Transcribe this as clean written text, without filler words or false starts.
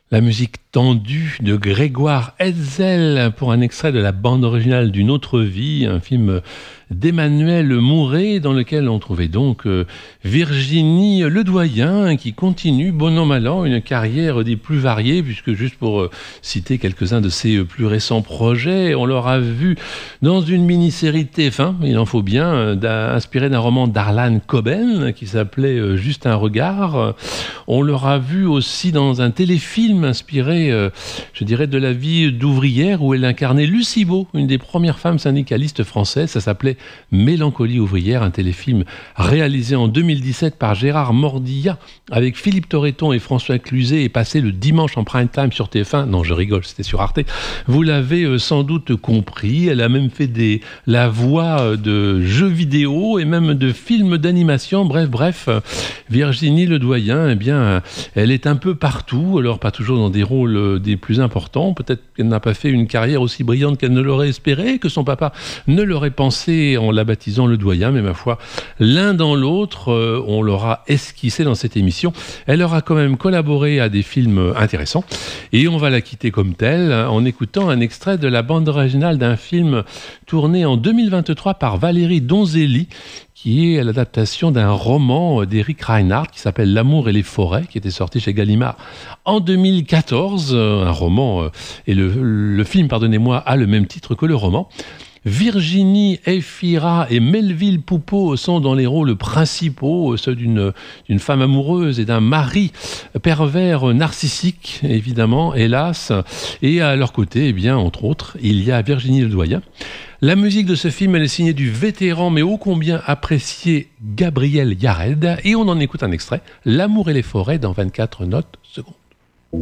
La musique tendue de Grégoire Hetzel pour un extrait de la bande originale d'Une autre vie, un film d'Emmanuel Mouret dans lequel on trouvait donc Virginie Ledoyen qui continue, bon an mal an, une carrière des plus variées puisque juste pour citer quelques-uns de ses plus récents projets, on l'aura vu dans une mini-série de TF1, il en faut bien, inspirée d'un roman d'Arlan Coben qui s'appelait Juste un regard. On l'aura vu aussi dans un téléfilm inspiré, je dirais, de la vie d'ouvrière où elle incarnait Lucie Beau, une des premières femmes syndicalistes françaises. Ça s'appelait Mélancolie ouvrière, un téléfilm réalisé en 2017 par Gérard Mordillat avec Philippe Torreton et François Cluzet et passé le dimanche en prime time sur TF1. Non, je rigole, c'était sur Arte. Vous l'avez sans doute compris, elle a même fait la voix de jeux vidéo et même de films d'animation. Bref, Virginie Ledoyen, eh bien, elle est un peu partout, alors pas toujours dans des rôles des plus importants. Peut-être qu'elle n'a pas fait une carrière aussi brillante qu'elle ne l'aurait espéré, que son papa ne l'aurait pensé en la baptisant Ledoyen, mais ma foi, l'un dans l'autre, on l'aura esquissé dans cette émission. Elle aura quand même collaboré à des films intéressants, et on va la quitter comme telle en écoutant un extrait de la bande originale d'un film tourné en 2023 par Valérie Donzelli, qui est l'adaptation d'un roman d'Éric Reinhardt qui s'appelle L'amour et les forêts, qui était sorti chez Gallimard en 2014. Un roman, et le film, pardonnez-moi, a le même titre que le roman. Virginie Efira et Melville Poupeau sont dans les rôles principaux, ceux d'une femme amoureuse et d'un mari pervers narcissique, évidemment, hélas. Et à leur côté, eh bien, entre autres, il y a Virginie Ledoyen. La musique de ce film, elle est signée du vétéran mais ô combien apprécié Gabriel Yared. Et on en écoute un extrait, L'amour et les forêts dans 24 notes secondes.